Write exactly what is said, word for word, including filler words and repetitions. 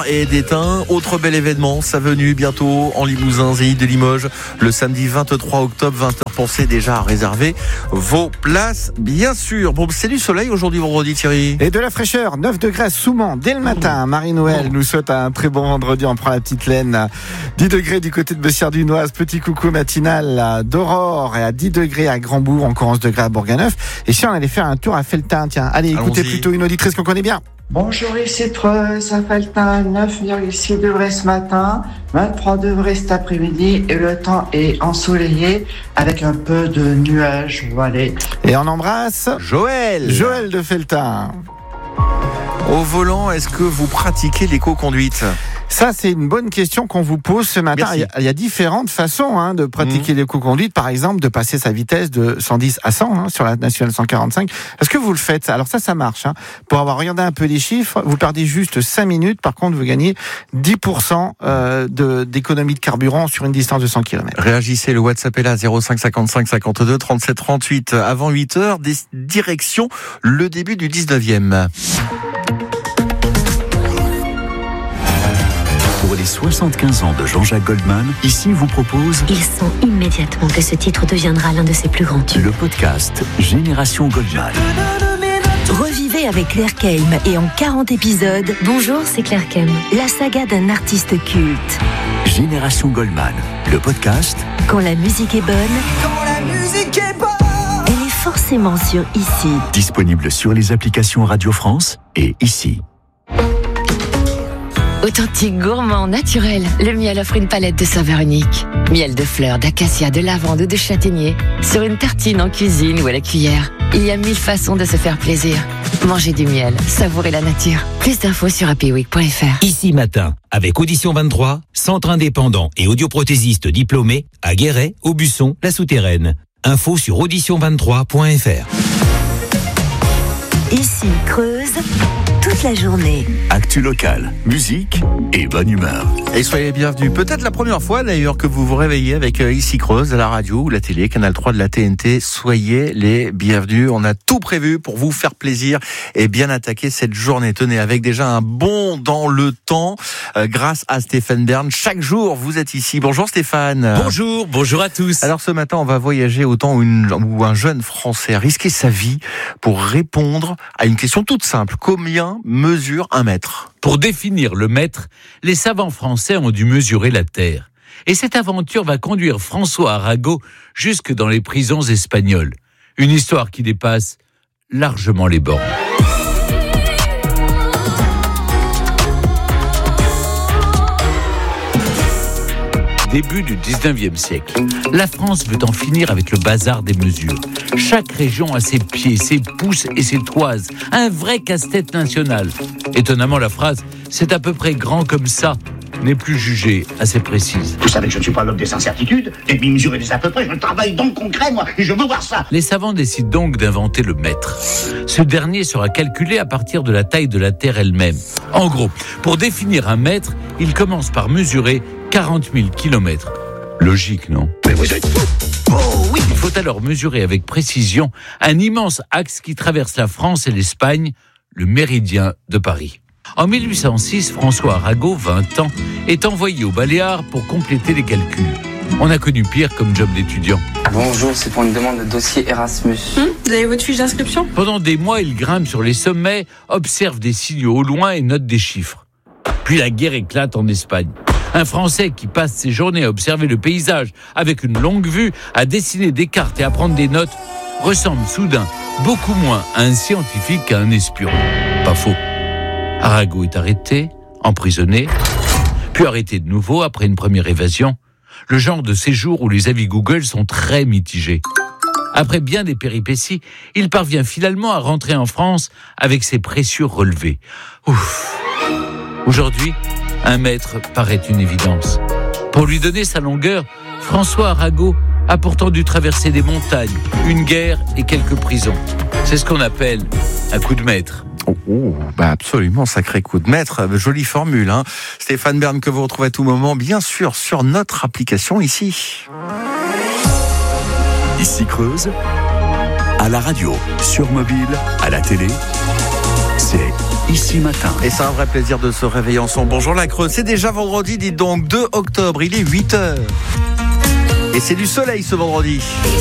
et d'étain. Autre bel événement, sa venue bientôt en Limousin, Zénith de Limoges, le samedi vingt-trois octobre, vingt heures. Pensez déjà à réserver vos places, bien sûr. Bon, c'est du soleil aujourd'hui, vendredi, Thierry. Et de la fraîcheur, neuf degrés à Souman dès le matin. Marie-Noël nous souhaite un très bon vendredi. On prend la petite laine. dix degrés du côté de Bessières-du-Noise. Petit coucou matinal d'Aurore et à dix degrés à Grandbourg, encore onze degrés à Bourganeuf. Et si on allait faire un tour à Felletin, tiens, allez, écoutez Allons-y. Plutôt une auditrice qu'on connaît bien. Bonjour, ici Creuse, à Felletin, neuf virgule six degrés ce matin, vingt-trois degrés cet après-midi et le temps est ensoleillé avec un peu de nuages. Voilà. Et on embrasse Joël. Joël de Felletin. Au volant, est-ce que vous pratiquez l'éco-conduite ? Ça, c'est une bonne question qu'on vous pose ce matin. Il y, a, il y a différentes façons hein, de pratiquer mmh. l'éco-conduite. Par exemple, de passer sa vitesse de cent dix à cent hein, sur la nationale cent quarante-cinq. Est-ce que vous le faites ? Alors ça, ça marche. Hein. Pour avoir regardé un peu les chiffres, vous perdez juste cinq minutes. Par contre, vous gagnez dix pour cent euh, de, d'économie de carburant sur une distance de cent kilomètres. Réagissez, le WhatsApp est là, zéro cinq cinquante-cinq cinquante-deux trente-sept trente-huit. Avant huit heures, des direction le début du dix-neuvième. Pour les soixante-quinze ans de Jean-Jacques Goldman, ici vous propose... Il sent immédiatement que ce titre deviendra l'un de ses plus grands tubes. Le podcast Génération Goldman. Revivez avec Claire Keim et en quarante épisodes... Bonjour, c'est Claire Keim. La saga d'un artiste culte. Génération Goldman, le podcast... Quand la musique est bonne... Quand la musique est bonne... Elle est forcément sur Ici. Disponible sur les applications Radio France et Ici. Authentique, gourmand, naturel, le miel offre une palette de saveurs uniques. Miel de fleurs, d'acacia, de lavande ou de châtaignier. Sur une tartine, en cuisine ou à la cuillère. Il y a mille façons de se faire plaisir. Mangez du miel, savourez la nature. Plus d'infos sur happy week point f r. Ici matin, avec Audition vingt-trois, centre indépendant et audioprothésiste diplômé à Guéret, Aubusson, La Souterraine. Info sur audition vingt-trois point f r. Ici, Creuse, toute la journée. Actu locale, musique et bonne humeur. Et soyez bienvenus. Peut-être la première fois d'ailleurs que vous vous réveillez avec Ici Creuse à la radio ou la télé, Canal trois de la T N T. Soyez les bienvenus. On a tout prévu pour vous faire plaisir et bien attaquer cette journée. Tenez, avec déjà un bond dans le temps euh, grâce à Stéphane Bern. Chaque jour, vous êtes ici. Bonjour Stéphane. Bonjour, bonjour à tous. Alors ce matin, on va voyager au temps où, une, où un jeune Français a risqué sa vie pour répondre à une question toute simple. Combien mesure un mètre ? Pour définir le mètre, les savants français ont dû mesurer la Terre. Et cette aventure va conduire François Arago jusque dans les prisons espagnoles. Une histoire qui dépasse largement les bornes. Début du dix-neuvième siècle. La France veut en finir avec le bazar des mesures. Chaque région a ses pieds, ses pouces et ses toises. Un vrai casse-tête national. Étonnamment, la phrase « c'est à peu près grand comme ça » n'est plus jugée assez précise. Vous savez que je ne suis pas l'homme des incertitudes, et puis mesurer des à peu près, je travaille dans le concret, moi, et je veux voir ça. Les savants décident donc d'inventer le mètre. Ce dernier sera calculé à partir de la taille de la Terre elle-même. En gros, pour définir un mètre, il commence par mesurer quarante mille kilomètres. Logique, non ? Mais vous êtes fou. Oh oui, il faut alors mesurer avec précision un immense axe qui traverse la France et l'Espagne, le méridien de Paris. En mille huit cent six, François Arago, vingt ans, est envoyé aux Baléares pour compléter les calculs. On a connu pire comme job d'étudiant. Bonjour, c'est pour une demande de dossier Erasmus. Hum, vous avez votre fiche d'inscription ? Pendant des mois, il grimpe sur les sommets, observe des signaux au loin et note des chiffres. Puis la guerre éclate en Espagne. Un Français qui passe ses journées à observer le paysage avec une longue vue, à dessiner des cartes et à prendre des notes, ressemble soudain beaucoup moins à un scientifique qu'à un espion. Pas faux. Arago est arrêté, emprisonné, puis arrêté de nouveau après une première évasion. Le genre de séjour où les avis Google sont très mitigés. Après bien des péripéties, il parvient finalement à rentrer en France avec ses précieux relevés. Ouf. Aujourd'hui, un mètre paraît une évidence. Pour lui donner sa longueur, François Arago a pourtant dû traverser des montagnes, une guerre et quelques prisons. C'est ce qu'on appelle un coup de maître. Oh, oh, bah absolument, sacré coup de maître, jolie formule, hein. Stéphane Bern que vous retrouvez à tout moment, bien sûr, sur notre application ici. Ici Creuse, à la radio, sur mobile, à la télé, c'est Ici Matin. Et c'est un vrai plaisir de se réveiller ensemble. Bonjour la Creuse, c'est déjà vendredi, dites donc, deux octobre, il est huit heures. Et c'est du soleil ce vendredi.